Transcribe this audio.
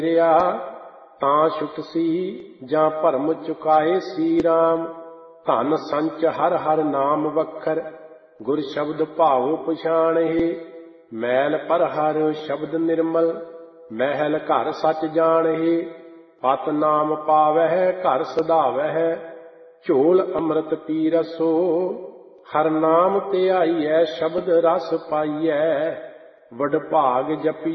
ਰਿਆ ਤਾਂ ਛੁਟਸੀ ਜਾਂ ਭਰਮ ਚੁਕਾਏ ਸੀ ਰਾਮ। ਧਨ ਸੰਚ ਹਰ ਹਰ ਨਾਮ ਵਖਰ ਗੁਰ ਸ਼ਬਦ ਭਾਉ ਪਛਾਣਹਿ। ਮੈਲ ਪਰ ਹਰ ਸ਼ਬਦ ਨਿਰਮਲ ਮਹਿਲ ਘਰ ਸਚ ਜਾਣਹਿ। ਪਤ ਨਾਮ ਪਾਵਹਿ ਘਰ ਸਧਾਵਹਿ ਝੋਲ ਅੰਮ੍ਰਿਤ ਪੀ ਰਸੋ। ਹਰ ਨਾਮ ਧਿਆਈਐ ਸ਼ਬਦ ਰਸ ਪਾਈਐ ਵਡਭਾਗ ਜਪੀਐ